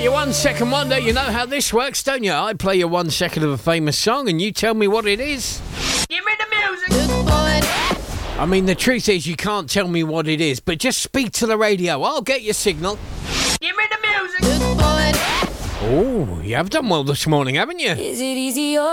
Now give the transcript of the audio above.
your 1 second wonder. You know how this works, don't you? I play you 1 second of a famous song and you tell me what it is. Give me the music. I mean, the truth is you can't tell me what it is, but just speak to the radio. I'll get your signal. Give me the music. Oh, you have done well this morning, haven't you? Is it easy or